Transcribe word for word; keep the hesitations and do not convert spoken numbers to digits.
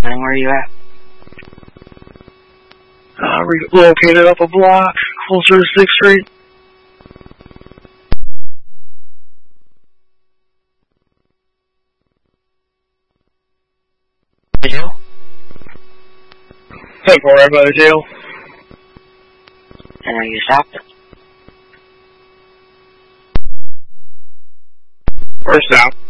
And where are you at? Uh, relocated up a block, closer to sixth Street. Jail? Temple right by the jail. And are you stopped? We're stopped.